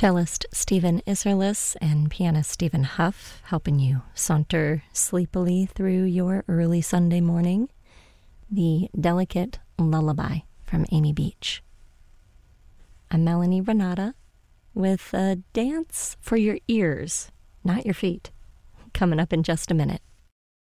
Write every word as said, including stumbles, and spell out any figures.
Cellist Stephen Isserlis and pianist Stephen Huff helping you saunter sleepily through your early Sunday morning. The Delicate Lullaby from Amy Beach. I'm Melanie Renata with a dance for your ears, not your feet, coming up in just a minute.